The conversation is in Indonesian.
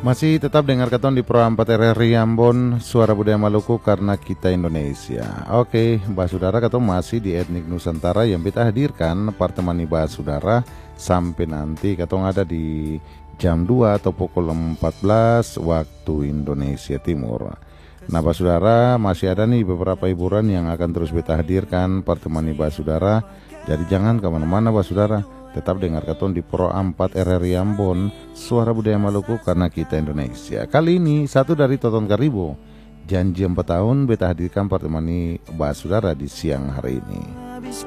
Masih tetap dengar keton di Pro 4 RRI Ambon, Suara Budaya Maluku karena kita Indonesia. Oke, Mbak Saudara, keton masih di Etnik Nusantara yang kita hadirkan pertemani Mbak Saudara sampai nanti keton ada di jam 2 atau pukul 14 waktu Indonesia Timur. Nah, Mbak Saudara, masih ada nih beberapa hiburan yang akan terus kita hadirkan pertemani Mbak Saudara. Jadi jangan kemana-mana Mbak Saudara. Tetap dengar keton di Pro 4 RRI Ambon, Suara Budaya Maluku karena kita Indonesia. Kali ini satu dari Toton Karibo, janji 4 tahun beta hadirkan pertemani Mbak Saudara di siang hari ini.